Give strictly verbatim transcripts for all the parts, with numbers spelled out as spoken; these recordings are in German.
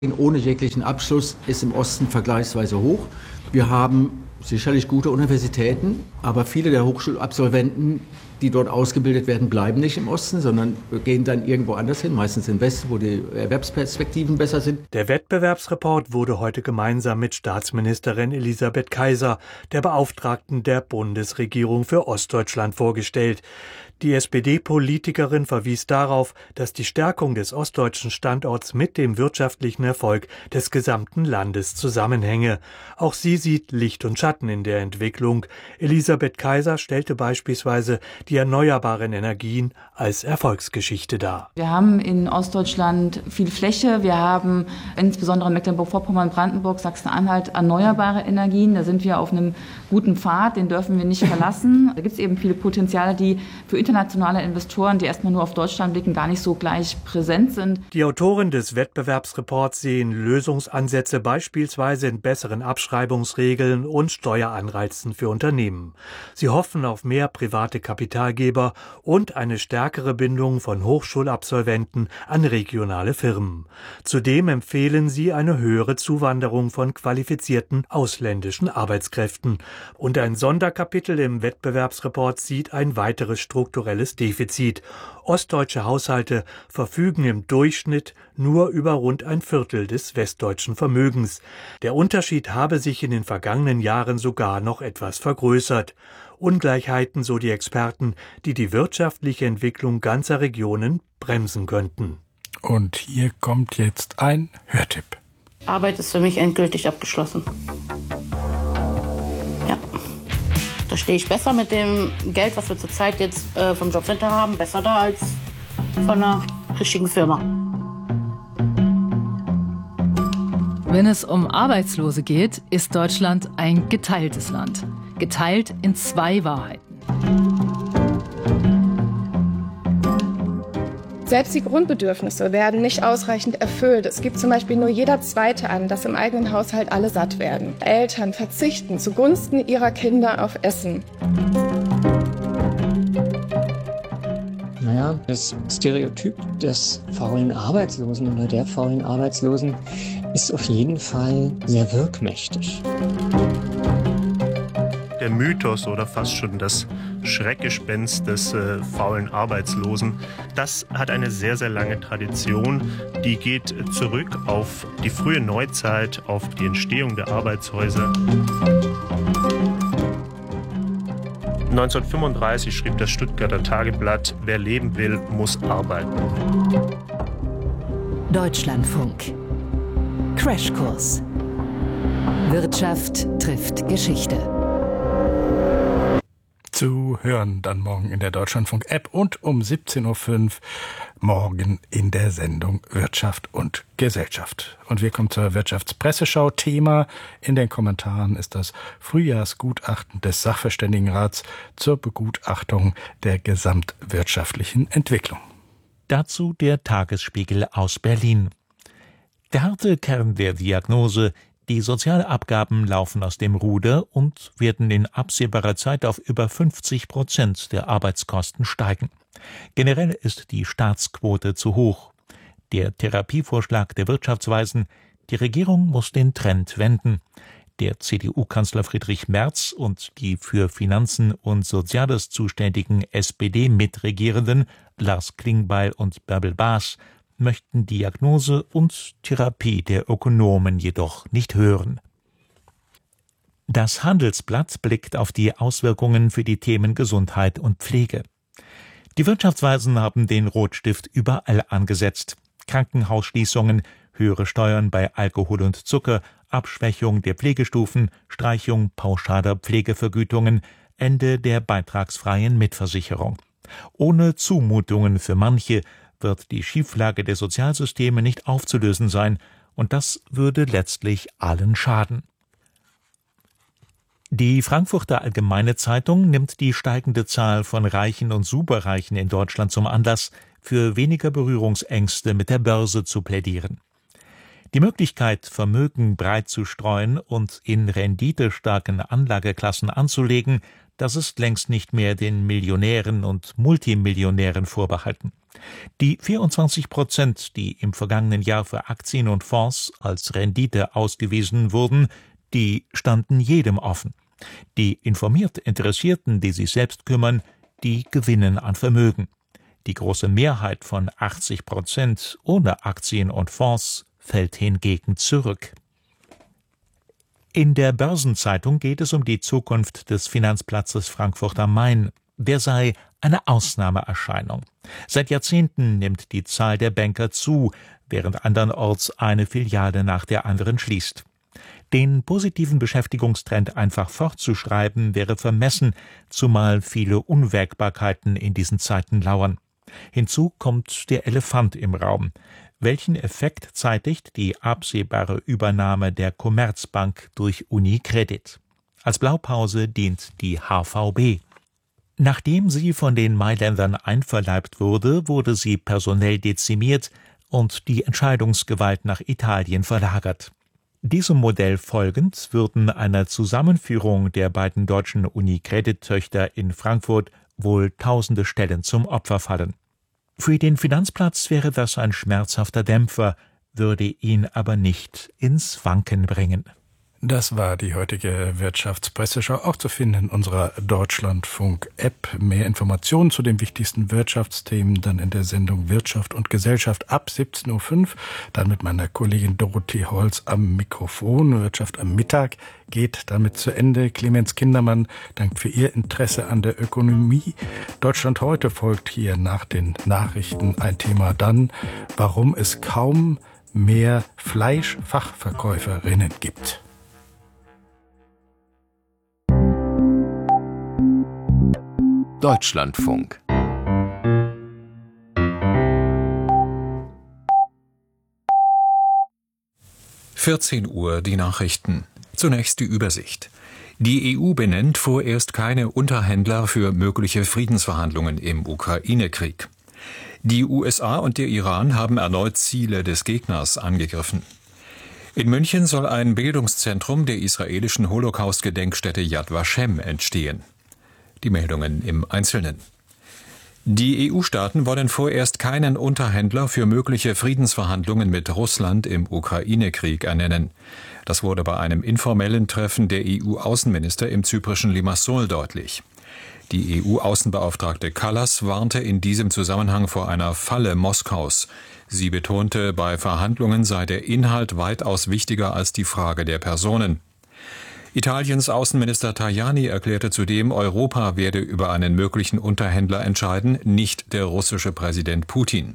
ohne jeglichen Abschluss ist im Osten vergleichsweise hoch. Wir haben sicherlich gute Universitäten, aber viele der Hochschulabsolventen, die dort ausgebildet werden, bleiben nicht im Osten, sondern gehen dann irgendwo anders hin, meistens im Westen, wo die Erwerbsperspektiven besser sind. Der Wettbewerbsreport wurde heute gemeinsam mit Staatsministerin Elisabeth Kaiser, der Beauftragten der Bundesregierung für Ostdeutschland, vorgestellt. Die S P D-Politikerin verwies darauf, dass die Stärkung des ostdeutschen Standorts mit dem wirtschaftlichen Erfolg des gesamten Landes zusammenhänge. Auch sie sieht Licht und Schatten in der Entwicklung. Elisabeth Kaiser stellte beispielsweise die erneuerbaren Energien als Erfolgsgeschichte dar. Wir haben in Ostdeutschland viel Fläche. Wir haben insbesondere in Mecklenburg-Vorpommern, Brandenburg, Sachsen-Anhalt erneuerbare Energien. Da sind wir auf einem guten Pfad, den dürfen wir nicht verlassen. Da gibt es eben viele Potenziale, die für internationale Investoren, die erstmal nur auf Deutschland blicken, gar nicht so gleich präsent sind. Die Autoren des Wettbewerbsreports sehen Lösungsansätze beispielsweise in besseren Abschreibungsregeln und Steueranreizen für Unternehmen. Sie hoffen auf mehr private Kapitalgeber und eine stärkere Bindung von Hochschulabsolventen an regionale Firmen. Zudem empfehlen sie eine höhere Zuwanderung von qualifizierten ausländischen Arbeitskräften. Und ein Sonderkapitel im Wettbewerbsreport sieht ein weiteres strukturelles Defizit. Ostdeutsche Haushalte verfügen im Durchschnitt nur über rund ein Viertel des westdeutschen Vermögens. Der Unterschied habe sich in den vergangenen Jahren sogar noch etwas vergrößert. Ungleichheiten, so die Experten, die die wirtschaftliche Entwicklung ganzer Regionen bremsen könnten. Und hier kommt jetzt ein Hörtipp. Arbeit ist für mich endgültig abgeschlossen. Ja. Da stehe ich besser mit dem Geld, was wir zurzeit jetzt äh, vom Jobcenter haben, besser da als von einer richtigen Firma. Wenn es um Arbeitslose geht, ist Deutschland ein geteiltes Land. Geteilt in zwei Wahrheiten. Selbst die Grundbedürfnisse werden nicht ausreichend erfüllt. Es gibt zum Beispiel nur jeder Zweite an, dass im eigenen Haushalt alle satt werden. Eltern verzichten zugunsten ihrer Kinder auf Essen. Naja, das Stereotyp des faulen Arbeitslosen oder der faulen Arbeitslosen ist auf jeden Fall sehr wirkmächtig. Der Mythos oder fast schon das Schreckgespenst des äh, faulen Arbeitslosen, das hat eine sehr, sehr lange Tradition. Die geht zurück auf die frühe Neuzeit, auf die Entstehung der Arbeitshäuser. neunzehnhundertfünfunddreißig schrieb das Stuttgarter Tageblatt: Wer leben will, muss arbeiten. Deutschlandfunk. Crashkurs. Wirtschaft trifft Geschichte. Zu hören dann morgen in der Deutschlandfunk-App und um siebzehn Uhr fünf morgen in der Sendung Wirtschaft und Gesellschaft. Und wir kommen zur Wirtschaftspresseschau. Thema in den Kommentaren ist das Frühjahrsgutachten des Sachverständigenrats zur Begutachtung der gesamtwirtschaftlichen Entwicklung. Dazu der Tagesspiegel aus Berlin. Der harte Kern der Diagnose: Die Sozialabgaben laufen aus dem Ruder und werden in absehbarer Zeit auf über fünfzig Prozent der Arbeitskosten steigen. Generell ist die Staatsquote zu hoch. Der Therapievorschlag der Wirtschaftsweisen: Die Regierung muss den Trend wenden. Der C D U-Kanzler Friedrich Merz und die für Finanzen und Soziales zuständigen S P D-Mitregierenden Lars Klingbeil und Bärbel Baas möchten Diagnose und Therapie der Ökonomen jedoch nicht hören. Das Handelsblatt blickt auf die Auswirkungen für die Themen Gesundheit und Pflege. Die Wirtschaftsweisen haben den Rotstift überall angesetzt. Krankenhausschließungen, höhere Steuern bei Alkohol und Zucker, Abschwächung der Pflegestufen, Streichung pauschaler Pflegevergütungen, Ende der beitragsfreien Mitversicherung. Ohne Zumutungen für manche wird die Schieflage der Sozialsysteme nicht aufzulösen sein, und das würde letztlich allen schaden. Die Frankfurter Allgemeine Zeitung nimmt die steigende Zahl von Reichen und Superreichen in Deutschland zum Anlass, für weniger Berührungsängste mit der Börse zu plädieren. Die Möglichkeit, Vermögen breit zu streuen und in renditestarken Anlageklassen anzulegen, das ist längst nicht mehr den Millionären und Multimillionären vorbehalten. Die vierundzwanzig Prozent, die im vergangenen Jahr für Aktien und Fonds als Rendite ausgewiesen wurden, die standen jedem offen. Die informiert Interessierten, die sich selbst kümmern, die gewinnen an Vermögen. Die große Mehrheit von achtzig Prozent ohne Aktien und Fonds fällt hingegen zurück. In der Börsenzeitung geht es um die Zukunft des Finanzplatzes Frankfurt am Main. Der sei eine Ausnahmeerscheinung. Seit Jahrzehnten nimmt die Zahl der Banker zu, während andernorts eine Filiale nach der anderen schließt. Den positiven Beschäftigungstrend einfach fortzuschreiben, wäre vermessen, zumal viele Unwägbarkeiten in diesen Zeiten lauern. Hinzu kommt der Elefant im Raum. Welchen Effekt zeitigt die absehbare Übernahme der Commerzbank durch UniCredit? Als Blaupause dient die H V B. Nachdem sie von den Mailändern einverleibt wurde, wurde sie personell dezimiert und die Entscheidungsgewalt nach Italien verlagert. Diesem Modell folgend würden einer Zusammenführung der beiden deutschen UniCredit-Töchter in Frankfurt wohl tausende Stellen zum Opfer fallen. Für den Finanzplatz wäre das ein schmerzhafter Dämpfer, würde ihn aber nicht ins Wanken bringen. Das war die heutige Wirtschaftspresseschau, auch zu finden in unserer Deutschlandfunk-App. Mehr Informationen zu den wichtigsten Wirtschaftsthemen dann in der Sendung Wirtschaft und Gesellschaft ab siebzehn Uhr fünf. Dann mit meiner Kollegin Dorothee Holz am Mikrofon. Wirtschaft am Mittag geht damit zu Ende. Clemens Kindermann dankt für Ihr Interesse an der Ökonomie. Deutschland heute folgt hier nach den Nachrichten ein Thema dann, warum es kaum mehr Fleischfachverkäuferinnen gibt. Deutschlandfunk. vierzehn Uhr die Nachrichten. Zunächst die Übersicht. Die E U benennt vorerst keine Unterhändler für mögliche Friedensverhandlungen im Ukraine-Krieg. Die U S A und der Iran haben erneut Ziele des Gegners angegriffen. In München soll ein Bildungszentrum der israelischen Holocaust-Gedenkstätte Yad Vashem entstehen. Die Meldungen im Einzelnen. Die E U-Staaten wollen vorerst keinen Unterhändler für mögliche Friedensverhandlungen mit Russland im Ukraine-Krieg ernennen. Das wurde bei einem informellen Treffen der E U-Außenminister im zyprischen Limassol deutlich. Die E U-Außenbeauftragte Kallas warnte in diesem Zusammenhang vor einer Falle Moskaus. Sie betonte, bei Verhandlungen sei der Inhalt weitaus wichtiger als die Frage der Personen. Italiens Außenminister Tajani erklärte zudem, Europa werde über einen möglichen Unterhändler entscheiden, nicht der russische Präsident Putin.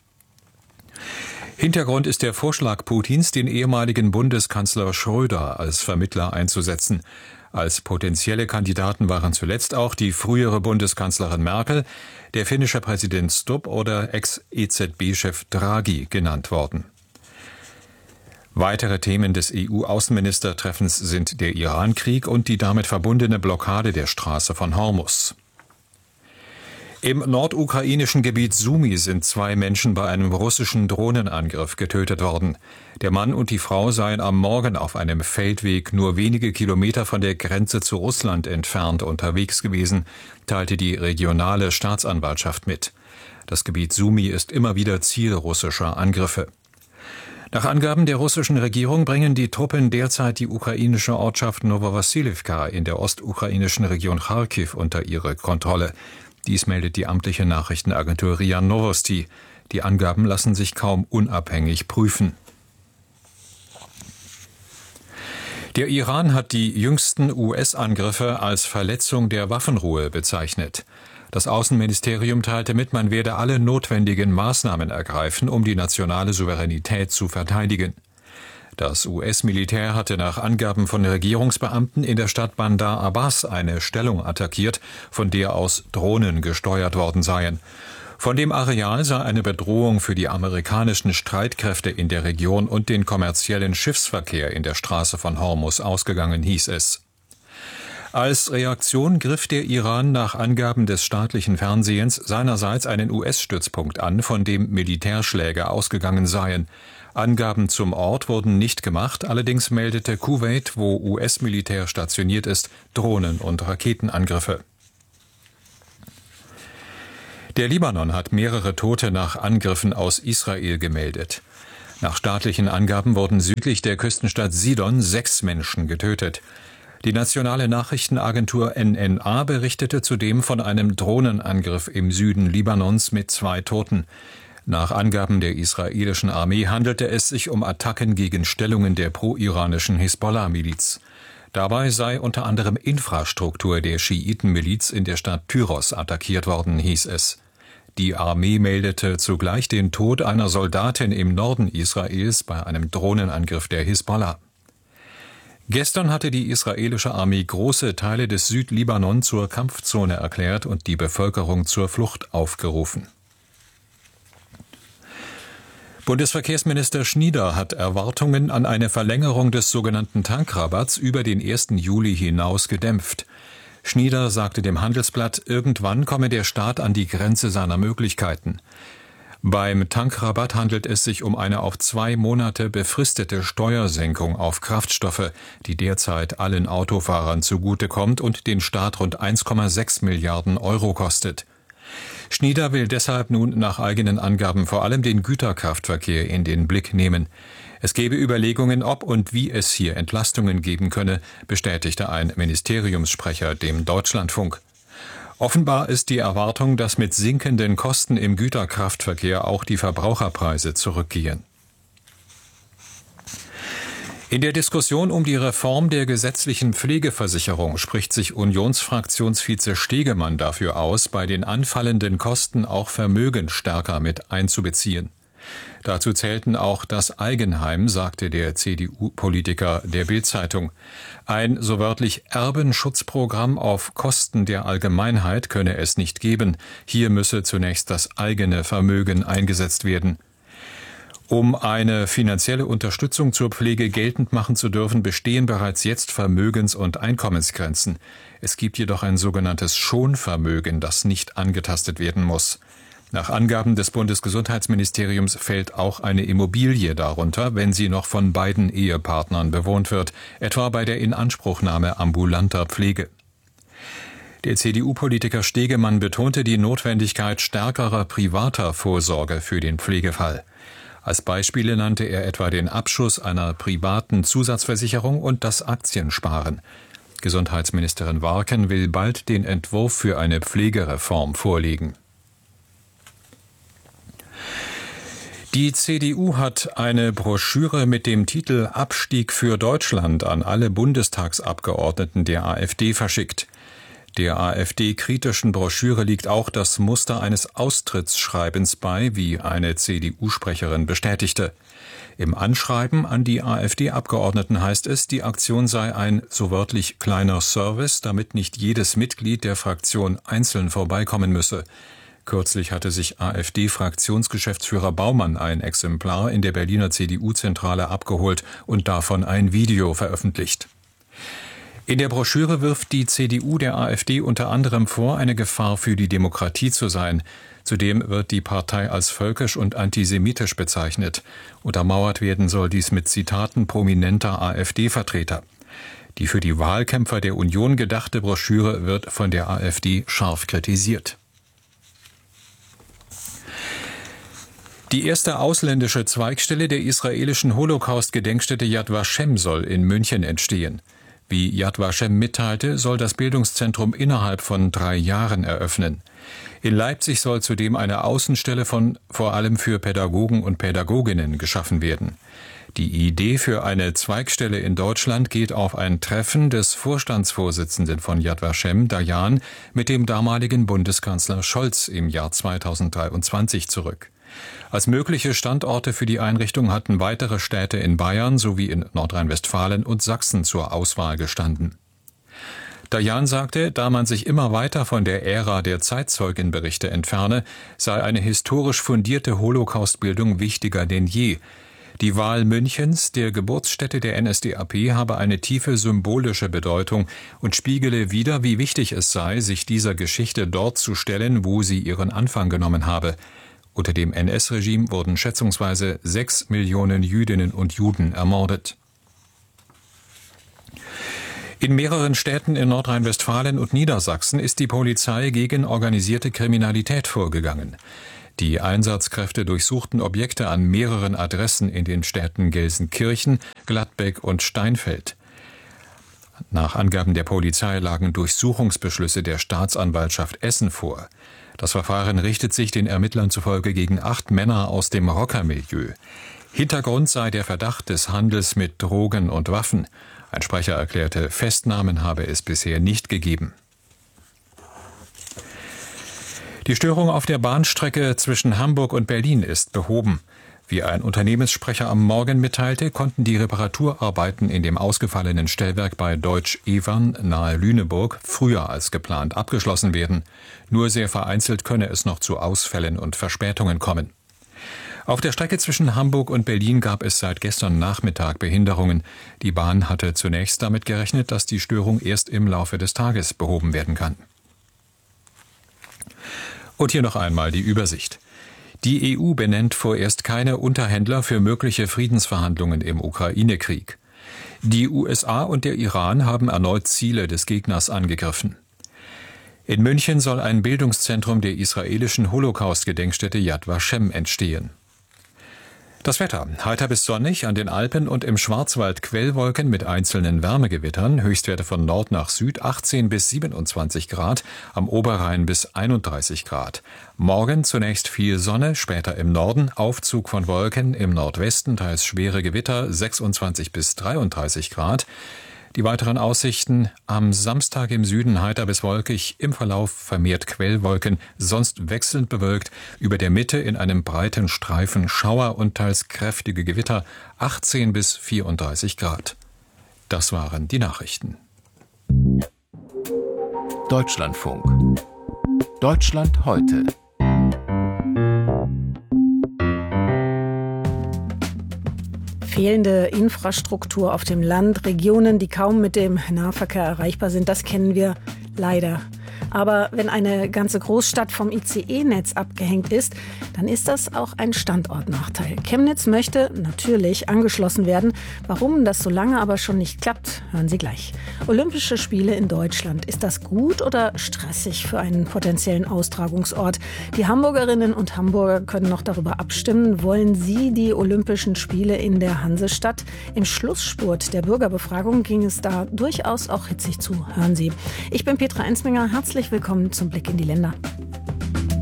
Hintergrund ist der Vorschlag Putins, den ehemaligen Bundeskanzler Schröder als Vermittler einzusetzen. Als potenzielle Kandidaten waren zuletzt auch die frühere Bundeskanzlerin Merkel, der finnische Präsident Stubb oder Ex-E Z B-Chef Draghi genannt worden. Weitere Themen des E U-Außenministertreffens sind der Iran-Krieg und die damit verbundene Blockade der Straße von Hormuz. Im nordukrainischen Gebiet Sumy sind zwei Menschen bei einem russischen Drohnenangriff getötet worden. Der Mann und die Frau seien am Morgen auf einem Feldweg nur wenige Kilometer von der Grenze zu Russland entfernt unterwegs gewesen, teilte die regionale Staatsanwaltschaft mit. Das Gebiet Sumy ist immer wieder Ziel russischer Angriffe. Nach Angaben der russischen Regierung bringen die Truppen derzeit die ukrainische Ortschaft Nowowassilivka in der ostukrainischen Region Charkiw unter ihre Kontrolle. Dies meldet die amtliche Nachrichtenagentur R I A Novosti. Die Angaben lassen sich kaum unabhängig prüfen. Der Iran hat die jüngsten U S-Angriffe als Verletzung der Waffenruhe bezeichnet. Das Außenministerium teilte mit, man werde alle notwendigen Maßnahmen ergreifen, um die nationale Souveränität zu verteidigen. Das U S-Militär hatte nach Angaben von Regierungsbeamten in der Stadt Bandar Abbas eine Stellung attackiert, von der aus Drohnen gesteuert worden seien. Von dem Areal sei eine Bedrohung für die amerikanischen Streitkräfte in der Region und den kommerziellen Schiffsverkehr in der Straße von Hormuz ausgegangen, hieß es. Als Reaktion griff der Iran nach Angaben des staatlichen Fernsehens seinerseits einen U S-Stützpunkt an, von dem Militärschläge ausgegangen seien. Angaben zum Ort wurden nicht gemacht, allerdings meldete Kuwait, wo U S-Militär stationiert ist, Drohnen- und Raketenangriffe. Der Libanon hat mehrere Tote nach Angriffen aus Israel gemeldet. Nach staatlichen Angaben wurden südlich der Küstenstadt Sidon sechs Menschen getötet. Die nationale Nachrichtenagentur N N A berichtete zudem von einem Drohnenangriff im Süden Libanons mit zwei Toten. Nach Angaben der israelischen Armee handelte es sich um Attacken gegen Stellungen der pro-iranischen Hisbollah-Miliz. Dabei sei unter anderem Infrastruktur der Schiitenmiliz in der Stadt Tyros attackiert worden, hieß es. Die Armee meldete zugleich den Tod einer Soldatin im Norden Israels bei einem Drohnenangriff der Hisbollah. Gestern hatte die israelische Armee große Teile des Südlibanon zur Kampfzone erklärt und die Bevölkerung zur Flucht aufgerufen. Bundesverkehrsminister Schnieder hat Erwartungen an eine Verlängerung des sogenannten Tankrabatts über den ersten Juli hinaus gedämpft. Schnieder sagte dem Handelsblatt, irgendwann komme der Staat an die Grenze seiner Möglichkeiten. Beim Tankrabatt handelt es sich um eine auf zwei Monate befristete Steuersenkung auf Kraftstoffe, die derzeit allen Autofahrern zugutekommt und den Staat rund eins Komma sechs Milliarden Euro kostet. Schnieder will deshalb nun nach eigenen Angaben vor allem den Güterkraftverkehr in den Blick nehmen. Es gebe Überlegungen, ob und wie es hier Entlastungen geben könne, bestätigte ein Ministeriumssprecher dem Deutschlandfunk. Offenbar ist die Erwartung, dass mit sinkenden Kosten im Güterkraftverkehr auch die Verbraucherpreise zurückgehen. In der Diskussion um die Reform der gesetzlichen Pflegeversicherung spricht sich Unionsfraktionsvize Stegemann dafür aus, bei den anfallenden Kosten auch Vermögen stärker mit einzubeziehen. Dazu zählten auch das Eigenheim, sagte der C D U-Politiker der Bild-Zeitung. Ein so wörtlich Erbenschutzprogramm auf Kosten der Allgemeinheit könne es nicht geben. Hier müsse zunächst das eigene Vermögen eingesetzt werden. Um eine finanzielle Unterstützung zur Pflege geltend machen zu dürfen, bestehen bereits jetzt Vermögens- und Einkommensgrenzen. Es gibt jedoch ein sogenanntes Schonvermögen, das nicht angetastet werden muss. Nach Angaben des Bundesgesundheitsministeriums fällt auch eine Immobilie darunter, wenn sie noch von beiden Ehepartnern bewohnt wird, etwa bei der Inanspruchnahme ambulanter Pflege. Der C D U-Politiker Stegemann betonte die Notwendigkeit stärkerer privater Vorsorge für den Pflegefall. Als Beispiele nannte er etwa den Abschuss einer privaten Zusatzversicherung und das Aktiensparen. Gesundheitsministerin Warken will bald den Entwurf für eine Pflegereform vorlegen. Die C D U hat eine Broschüre mit dem Titel Abstieg für Deutschland an alle Bundestagsabgeordneten der AfD verschickt. Der AfD-kritischen Broschüre liegt auch das Muster eines Austrittsschreibens bei, wie eine C D U-Sprecherin bestätigte. Im Anschreiben an die AfD-Abgeordneten heißt es, die Aktion sei ein so wörtlich kleiner Service, damit nicht jedes Mitglied der Fraktion einzeln vorbeikommen müsse. Kürzlich hatte sich AfD-Fraktionsgeschäftsführer Baumann ein Exemplar in der Berliner C D U-Zentrale abgeholt und davon ein Video veröffentlicht. In der Broschüre wirft die C D U der AfD unter anderem vor, eine Gefahr für die Demokratie zu sein. Zudem wird die Partei als völkisch und antisemitisch bezeichnet. Untermauert werden soll dies mit Zitaten prominenter AfD-Vertreter. Die für die Wahlkämpfer der Union gedachte Broschüre wird von der AfD scharf kritisiert. Die erste ausländische Zweigstelle der israelischen Holocaust-Gedenkstätte Yad Vashem soll in München entstehen. Wie Yad Vashem mitteilte, soll das Bildungszentrum innerhalb von drei Jahren eröffnen. In Leipzig soll zudem eine Außenstelle von vor allem für Pädagogen und Pädagoginnen geschaffen werden. Die Idee für eine Zweigstelle in Deutschland geht auf ein Treffen des Vorstandsvorsitzenden von Yad Vashem, Dayan, mit dem damaligen Bundeskanzler Scholz im Jahr zweitausenddreiundzwanzig zurück. Als mögliche Standorte für die Einrichtung hatten weitere Städte in Bayern sowie in Nordrhein-Westfalen und Sachsen zur Auswahl gestanden. Dayan sagte, da man sich immer weiter von der Ära der Zeitzeugenberichte entferne, sei eine historisch fundierte Holocaustbildung wichtiger denn je. Die Wahl Münchens, der Geburtsstätte der N S D A P, habe eine tiefe symbolische Bedeutung und spiegele wider, wie wichtig es sei, sich dieser Geschichte dort zu stellen, wo sie ihren Anfang genommen habe. Unter dem N S-Regime wurden schätzungsweise sechs Millionen Jüdinnen und Juden ermordet. In mehreren Städten in Nordrhein-Westfalen und Niedersachsen ist die Polizei gegen organisierte Kriminalität vorgegangen. Die Einsatzkräfte durchsuchten Objekte an mehreren Adressen in den Städten Gelsenkirchen, Gladbeck und Steinfeld. Nach Angaben der Polizei lagen Durchsuchungsbeschlüsse der Staatsanwaltschaft Essen vor. Das Verfahren richtet sich den Ermittlern zufolge gegen acht Männer aus dem Rockermilieu. Hintergrund sei der Verdacht des Handels mit Drogen und Waffen. Ein Sprecher erklärte, Festnahmen habe es bisher nicht gegeben. Die Störung auf der Bahnstrecke zwischen Hamburg und Berlin ist behoben. Wie ein Unternehmenssprecher am Morgen mitteilte, konnten die Reparaturarbeiten in dem ausgefallenen Stellwerk bei Deutsch-Evern nahe Lüneburg früher als geplant abgeschlossen werden. Nur sehr vereinzelt könne es noch zu Ausfällen und Verspätungen kommen. Auf der Strecke zwischen Hamburg und Berlin gab es seit gestern Nachmittag Behinderungen. Die Bahn hatte zunächst damit gerechnet, dass die Störung erst im Laufe des Tages behoben werden kann. Und hier noch einmal die Übersicht. Die E U benennt vorerst keine Unterhändler für mögliche Friedensverhandlungen im Ukraine-Krieg. Die U S A und der Iran haben erneut Ziele des Gegners angegriffen. In München soll ein Bildungszentrum der israelischen Holocaust-Gedenkstätte Yad Vashem entstehen. Das Wetter. Heiter bis sonnig, an den Alpen und im Schwarzwald Quellwolken mit einzelnen Wärmegewittern, Höchstwerte von Nord nach Süd achtzehn bis siebenundzwanzig Grad, am Oberrhein bis einunddreißig Grad. Morgen zunächst viel Sonne, später im Norden Aufzug von Wolken, im Nordwesten teils schwere Gewitter, sechsundzwanzig bis dreiunddreißig Grad. Die weiteren Aussichten: am Samstag im Süden heiter bis wolkig, im Verlauf vermehrt Quellwolken, sonst wechselnd bewölkt, über der Mitte in einem breiten Streifen Schauer und teils kräftige Gewitter, achtzehn bis vierunddreißig Grad. Das waren die Nachrichten. Deutschlandfunk. Deutschland heute. Fehlende Infrastruktur auf dem Land, Regionen, die kaum mit dem Nahverkehr erreichbar sind, das kennen wir leider. Aber wenn eine ganze Großstadt vom I C E-Netz abgehängt ist, dann ist das auch ein Standortnachteil. Chemnitz möchte natürlich angeschlossen werden. Warum das so lange aber schon nicht klappt, hören Sie gleich. Olympische Spiele in Deutschland. Ist das gut oder stressig für einen potenziellen Austragungsort? Die Hamburgerinnen und Hamburger können noch darüber abstimmen. Wollen sie die Olympischen Spiele in der Hansestadt? Im Schlussspurt der Bürgerbefragung ging es da durchaus auch hitzig zu. Hören Sie. Ich bin Petra Ensminger. Herzlich willkommen zum Blick in die Länder.